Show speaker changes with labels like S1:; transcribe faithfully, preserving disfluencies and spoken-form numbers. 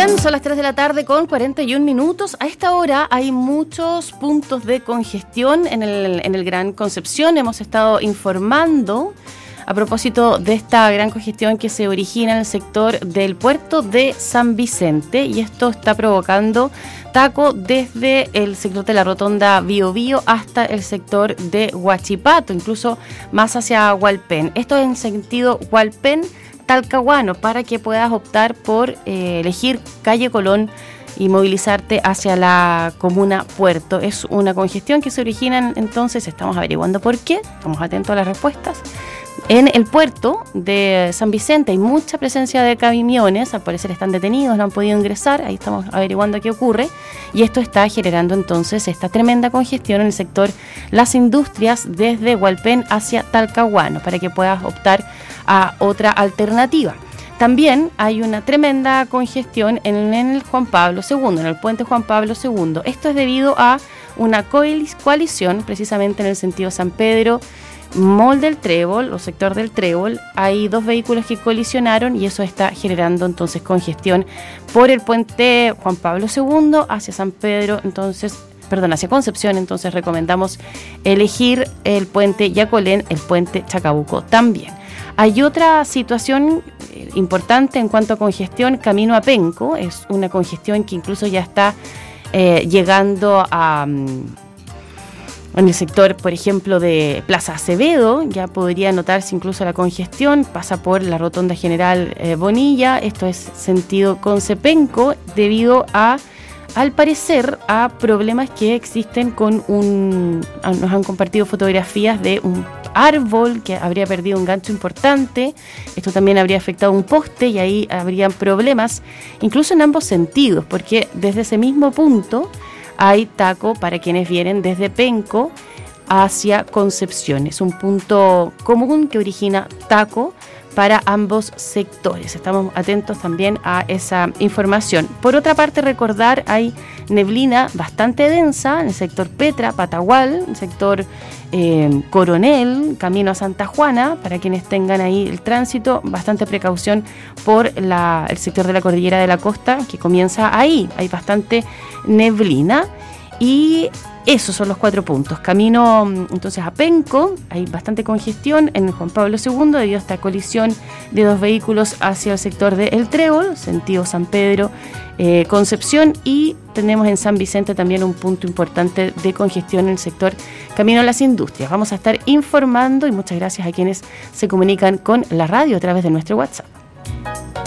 S1: Bien, son las tres de la tarde con cuarenta y un minutos. A esta hora hay muchos puntos de congestión en el, en el Gran Concepción. Hemos estado informando a propósito de esta gran congestión que se origina en el sector del puerto de San Vicente, y esto está provocando taco desde el sector de la rotonda Bío Bío hasta el sector de Huachipato, incluso más hacia Hualpén. Esto en sentido Hualpén-Talcahuano, para que puedas optar por eh, elegir calle Colón y movilizarte hacia la comuna Puerto. Es una congestión que se origina, entonces estamos averiguando por qué, estamos atentos a las respuestas. En el puerto de San Vicente hay mucha presencia de camiones, al parecer están detenidos, no han podido ingresar, ahí estamos averiguando qué ocurre, y esto está generando entonces esta tremenda congestión en el sector Las Industrias desde Hualpén hacia Talcahuano, para que puedas optar a otra alternativa. También hay una tremenda congestión en el Juan Pablo segundo, en el puente Juan Pablo segundo. Esto es debido a una coalición, precisamente en el sentido San Pedro, Mall del Trébol o sector del Trébol. Hay dos vehículos que colisionaron y eso está generando entonces congestión por el puente Juan Pablo segundo hacia San Pedro, entonces, perdón, hacia Concepción. Entonces recomendamos elegir el puente Yacolén, el puente Chacabuco también. Hay otra situación importante en cuanto a congestión, camino a Penco. Es una congestión que incluso ya está eh, llegando a... En el sector, por ejemplo, de Plaza Acevedo, ya podría notarse incluso la congestión, pasa por la Rotonda General eh, Bonilla, esto es sentido Concepenco, debido a, al parecer, a problemas que existen con un... Nos han compartido fotografías de un árbol que habría perdido un gancho importante, esto también habría afectado un poste y ahí habrían problemas, incluso en ambos sentidos, porque desde ese mismo punto hay taco para quienes vienen desde Penco hacia Concepción. Es un punto común que origina taco para ambos sectores. Estamos atentos también a esa información. Por otra parte, recordar, hay neblina bastante densa en el sector Petra, Patagual, en el sector eh, Coronel, camino a Santa Juana, para quienes tengan ahí el tránsito, bastante precaución por la, el sector de la Cordillera de la Costa, que comienza ahí, hay bastante neblina. Y esos son los cuatro puntos. Camino entonces a Penco, hay bastante congestión en Juan Pablo segundo debido a esta colisión de dos vehículos hacia el sector de El Trébol, sentido San Pedro, eh, Concepción, y tenemos en San Vicente también un punto importante de congestión en el sector Camino a las Industrias. Vamos a estar informando y muchas gracias a quienes se comunican con la radio a través de nuestro WhatsApp.